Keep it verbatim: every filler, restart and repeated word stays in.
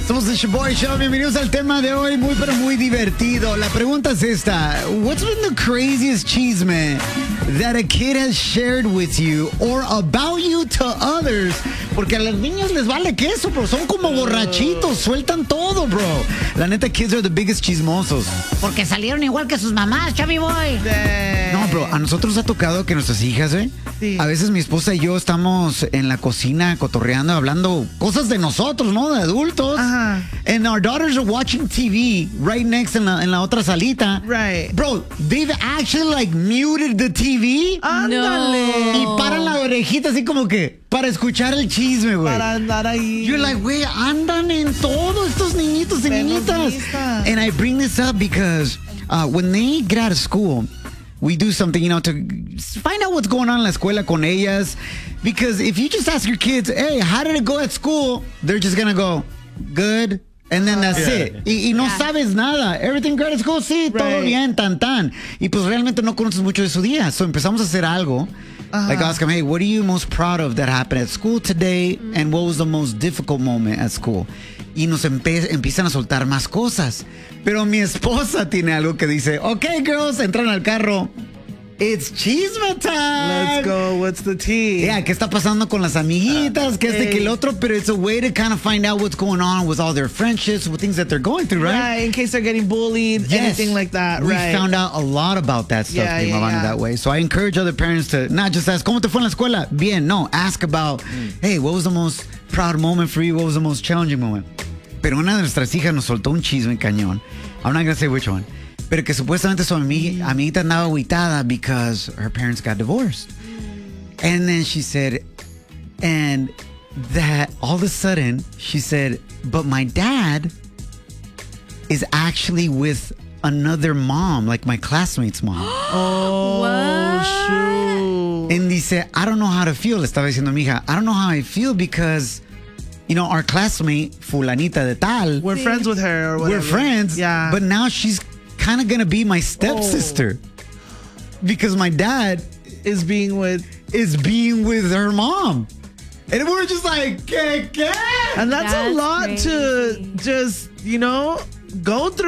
Somos The Shaboy Show. Bienvenidos al tema de hoy. Muy, pero muy divertido. La pregunta es esta. What's been the craziest chisme that a kid has shared with you or about you to others? Porque a los niños les vale queso, bro. Son como borrachitos. Sueltan todo, bro. La neta, kids are the biggest chismosos. Porque salieron igual que sus mamás, Chavi Boy. No, bro. A nosotros nos ha tocado que nuestras hijas, ¿eh? Sí. A veces mi esposa y yo estamos en la cocina cotorreando, hablando cosas de nosotros, ¿no? De adultos. Ajá. And our daughters are watching T V right next en la, en la otra salita. Right. Bro, they've actually like muted the T V. Ándale. Y paran la orejita así como que para escuchar el chisme, güey. Para andar ahí. You're like, güey, andan en todo estos niñitos y Menos niñitas. listas. And I bring this up because uh, when they get out of school, we do something, you know, to find out what's going on in la escuela con ellas. Because if you just ask your kids, hey, how did it go at school? They're just going to go, good. And then that's Yeah. it. Y, y no Yeah. sabes nada. Everything good at school, sí, todo Right. bien, tan, tan. Y pues realmente no conoces mucho de su día. So empezamos a hacer algo. Like ask them, hey, what are you most proud of that happened at school today? And what was the most difficult moment at school? Y nos empe- empiezan a soltar más cosas. Pero mi esposa tiene algo que dice, okay, girls, entran al carro. It's chisme time. Let's go. What's the tea? Yeah, ¿qué está pasando con las amiguitas? ¿Qué este, hey. que el otro? Pero it's a way to kind of find out what's going on with all their friendships, with things that they're going through, right? Right, in case they're getting bullied, Yes. anything like that. We right. found out a lot about that stuff, Yeah, mi yeah, mamá, yeah. that way. So I encourage other parents to not just ask, ¿cómo te fue en la escuela? Bien, no. Ask about, hey, what was the most proud moment for you? What was the most challenging moment? Pero una de nuestras hijas nos soltó un chisme cañón. I'm not going to say which one. Pero que supuestamente su amig- amiguita andaba agüitada because her parents got divorced. And then she said, and that all of a sudden, she said, but my dad is actually with another mom, like my classmate's mom. Oh, shoot. And dice, I don't know how to feel. Le estaba diciendo a mi hija, I don't know how I feel because, you know, our classmate, fulanita de tal, We're friends with her or whatever. we're friends, Yeah. but now she's kind of going to be my stepsister because my dad is being with. is being with her mom. And we're just like, ¿qué, qué? And that's, a That's lot crazy. to just, you know, go through.